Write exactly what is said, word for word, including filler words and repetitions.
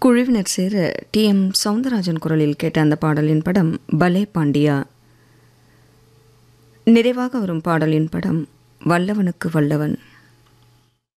குழுவினர் சேர D M Soundararajan குரலில் கேட்ட அந்த பாடலின் படம் பலே பாண்டியா. நிறைவாக வரும் பாடலின் படம் வல்லவனுக்கு வல்லவன்.